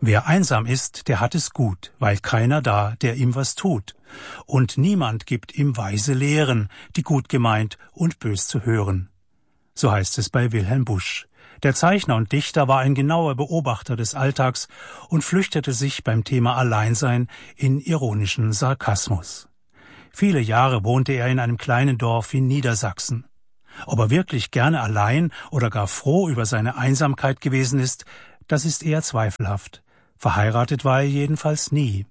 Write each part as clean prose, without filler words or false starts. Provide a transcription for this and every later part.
Wer einsam ist, der hat es gut, weil keiner da, der ihm was tut. Und niemand gibt ihm weise Lehren, die gut gemeint und bös zu hören. So heißt es bei Wilhelm Busch. Der Zeichner und Dichter war ein genauer Beobachter des Alltags und flüchtete sich beim Thema Alleinsein in ironischen Sarkasmus. Viele Jahre wohnte er in einem kleinen Dorf in Niedersachsen. Ob er wirklich gerne allein oder gar froh über seine Einsamkeit gewesen ist, das ist eher zweifelhaft. Verheiratet war er jedenfalls nie.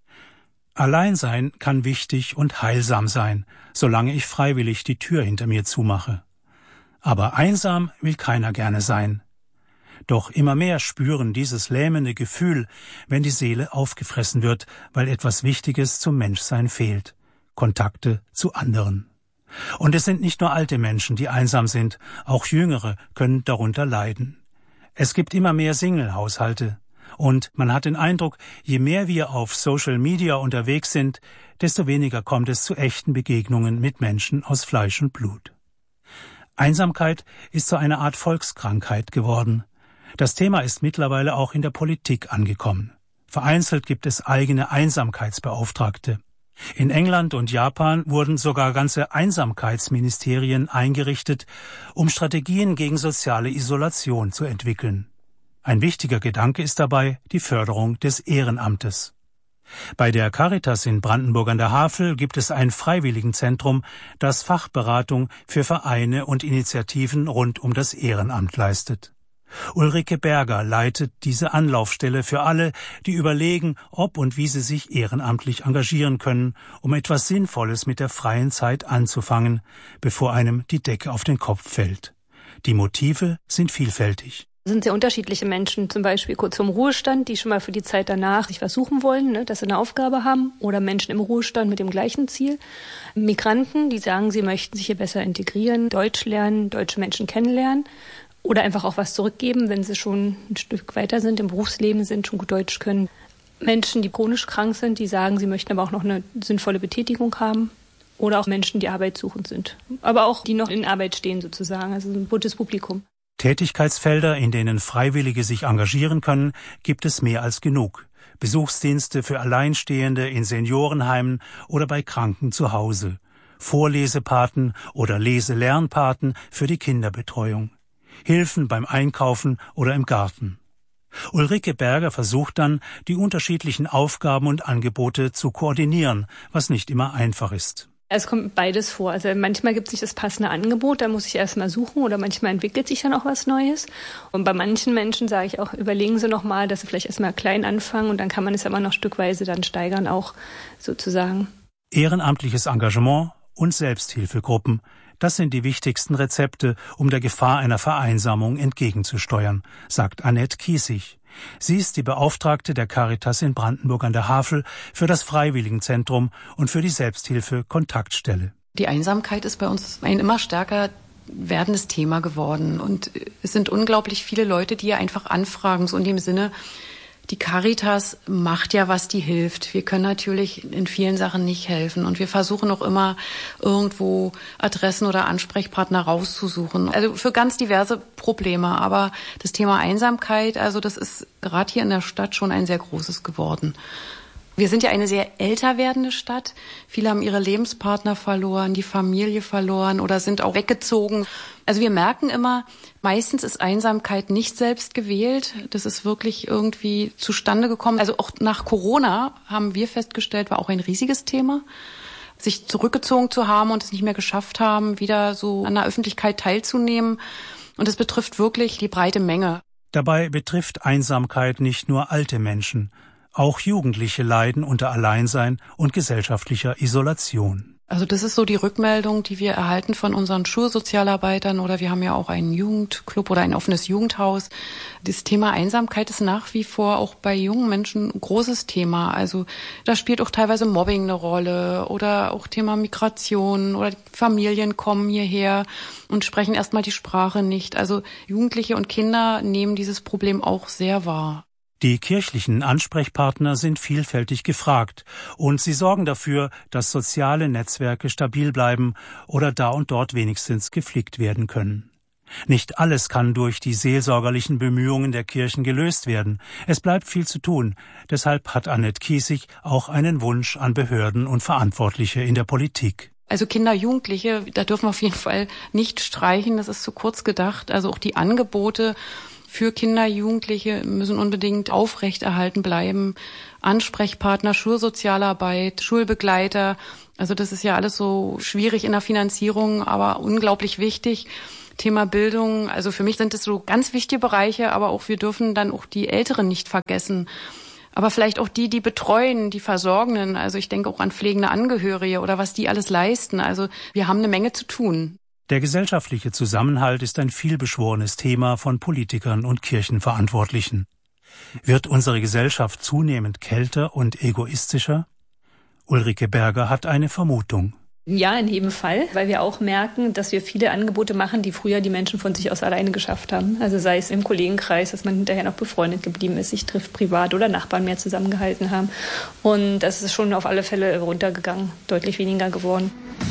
Alleinsein kann wichtig und heilsam sein, solange ich freiwillig die Tür hinter mir zumache. Aber einsam will keiner gerne sein. Doch immer mehr spüren dieses lähmende Gefühl, wenn die Seele aufgefressen wird, weil etwas Wichtiges zum Menschsein fehlt. Kontakte zu anderen. Und es sind nicht nur alte Menschen, die einsam sind, auch Jüngere können darunter leiden. Es gibt immer mehr Single-Haushalte. Und man hat den Eindruck, je mehr wir auf Social Media unterwegs sind, desto weniger kommt es zu echten Begegnungen mit Menschen aus Fleisch und Blut. Einsamkeit ist so eine Art Volkskrankheit geworden. Das Thema ist mittlerweile auch in der Politik angekommen. Vereinzelt gibt es eigene Einsamkeitsbeauftragte. In England und Japan wurden sogar ganze Einsamkeitsministerien eingerichtet, um Strategien gegen soziale Isolation zu entwickeln. Ein wichtiger Gedanke ist dabei die Förderung des Ehrenamtes. Bei der Caritas in Brandenburg an der Havel gibt es ein Freiwilligenzentrum, das Fachberatung für Vereine und Initiativen rund um das Ehrenamt leistet. Ulrike Berger leitet diese Anlaufstelle für alle, die überlegen, ob und wie sie sich ehrenamtlich engagieren können, um etwas Sinnvolles mit der freien Zeit anzufangen, bevor einem die Decke auf den Kopf fällt. Die Motive sind vielfältig. Es sind sehr unterschiedliche Menschen, zum Beispiel kurz vorm Ruhestand, die schon mal für die Zeit danach sich was suchen wollen, dass sie eine Aufgabe haben, oder Menschen im Ruhestand mit dem gleichen Ziel. Migranten, die sagen, sie möchten sich hier besser integrieren, Deutsch lernen, deutsche Menschen kennenlernen oder einfach auch was zurückgeben, wenn sie schon ein Stück weiter sind, im Berufsleben sind, schon gut Deutsch können. Menschen, die chronisch krank sind, die sagen, sie möchten aber auch noch eine sinnvolle Betätigung haben. Oder auch Menschen, die arbeitssuchend sind, aber auch die noch in Arbeit stehen sozusagen, also ein buntes Publikum. Tätigkeitsfelder, in denen Freiwillige sich engagieren können, gibt es mehr als genug. Besuchsdienste für Alleinstehende in Seniorenheimen oder bei Kranken zu Hause. Vorlesepaten oder Lese-Lernpaten für die Kinderbetreuung. Hilfen beim Einkaufen oder im Garten. Ulrike Berger versucht dann, die unterschiedlichen Aufgaben und Angebote zu koordinieren, was nicht immer einfach ist. Es kommt beides vor. Also manchmal gibt sich das passende Angebot, da muss ich erstmal suchen oder manchmal entwickelt sich dann auch was Neues. Und bei manchen Menschen sage ich auch, überlegen Sie noch mal, dass Sie vielleicht erstmal klein anfangen und dann kann man es immer noch stückweise dann steigern auch sozusagen. Ehrenamtliches Engagement und Selbsthilfegruppen, das sind die wichtigsten Rezepte, um der Gefahr einer Vereinsamung entgegenzusteuern, sagt Annette Kiesig. Sie ist die Beauftragte der Caritas in Brandenburg an der Havel für das Freiwilligenzentrum und für die Selbsthilfe-Kontaktstelle. Die Einsamkeit ist bei uns ein immer stärker werdendes Thema geworden. Und es sind unglaublich viele Leute, die ja einfach anfragen, so in dem Sinne, die Caritas macht ja, was die hilft. Wir können natürlich in vielen Sachen nicht helfen. Und wir versuchen auch immer, irgendwo Adressen oder Ansprechpartner rauszusuchen. Also für ganz diverse Probleme. Aber das Thema Einsamkeit, also das ist gerade hier in der Stadt schon ein sehr großes geworden. Wir sind ja eine sehr älter werdende Stadt. Viele haben ihre Lebenspartner verloren, die Familie verloren oder sind auch weggezogen. Also wir merken immer, meistens ist Einsamkeit nicht selbst gewählt. Das ist wirklich irgendwie zustande gekommen. Also auch nach Corona haben wir festgestellt, war auch ein riesiges Thema. Sich zurückgezogen zu haben und es nicht mehr geschafft haben, wieder so an der Öffentlichkeit teilzunehmen. Und es betrifft wirklich die breite Menge. Dabei betrifft Einsamkeit nicht nur alte Menschen. Auch Jugendliche leiden unter Alleinsein und gesellschaftlicher Isolation. Also das ist so die Rückmeldung, die wir erhalten von unseren Schulsozialarbeitern oder wir haben ja auch einen Jugendclub oder ein offenes Jugendhaus. Das Thema Einsamkeit ist nach wie vor auch bei jungen Menschen ein großes Thema. Also da spielt auch teilweise Mobbing eine Rolle oder auch Thema Migration oder Familien kommen hierher und sprechen erstmal die Sprache nicht. Also Jugendliche und Kinder nehmen dieses Problem auch sehr wahr. Die kirchlichen Ansprechpartner sind vielfältig gefragt und sie sorgen dafür, dass soziale Netzwerke stabil bleiben oder da und dort wenigstens gepflegt werden können. Nicht alles kann durch die seelsorgerlichen Bemühungen der Kirchen gelöst werden. Es bleibt viel zu tun. Deshalb hat Annette Kiesig auch einen Wunsch an Behörden und Verantwortliche in der Politik. Also Kinder, Jugendliche, da dürfen wir auf jeden Fall nicht streichen. Das ist zu kurz gedacht. Also auch die Angebote für Kinder, Jugendliche müssen unbedingt aufrechterhalten bleiben. Ansprechpartner, Schulsozialarbeit, Schulbegleiter. Also das ist ja alles so schwierig in der Finanzierung, aber unglaublich wichtig. Thema Bildung, also für mich sind es so ganz wichtige Bereiche, aber auch wir dürfen dann auch die Älteren nicht vergessen. Aber vielleicht auch die betreuen, die Versorgenden. Also ich denke auch an pflegende Angehörige oder was die alles leisten. Also wir haben eine Menge zu tun. Der gesellschaftliche Zusammenhalt ist ein vielbeschworenes Thema von Politikern und Kirchenverantwortlichen. Wird unsere Gesellschaft zunehmend kälter und egoistischer? Ulrike Berger hat eine Vermutung. Ja, in jedem Fall, weil wir auch merken, dass wir viele Angebote machen, die früher die Menschen von sich aus alleine geschafft haben. Also sei es im Kollegenkreis, dass man hinterher noch befreundet geblieben ist, sich trifft privat oder Nachbarn mehr zusammengehalten haben. Und das ist schon auf alle Fälle runtergegangen, deutlich weniger geworden.